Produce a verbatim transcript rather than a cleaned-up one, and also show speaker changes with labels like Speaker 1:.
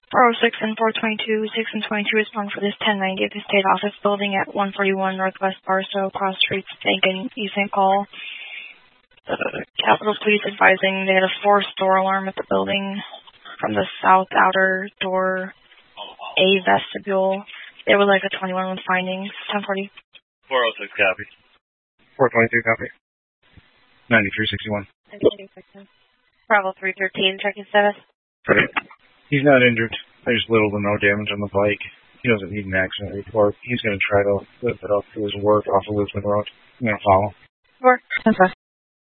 Speaker 1: four oh six and four twenty-two, six and twenty-two respond for this ten ninety at the State Office Building at one forty-one Northwest Barstow, Cross Streets, Aiken, East Saint Paul. The Capitol Police advising they had a forced door alarm at the building from the south outer door A vestibule. They were like a twenty-one with findings. ten forty.
Speaker 2: four oh six copy.
Speaker 3: four twenty-two copy. ninety-three sixty-one.
Speaker 1: Bravo three thirteen, checking status.
Speaker 3: He's not injured. There's little to no damage on the bike. He doesn't need an accident report. He's going to try to lift it up to his work off of Lisbon Road. I'm going to follow.
Speaker 1: Four. ten five.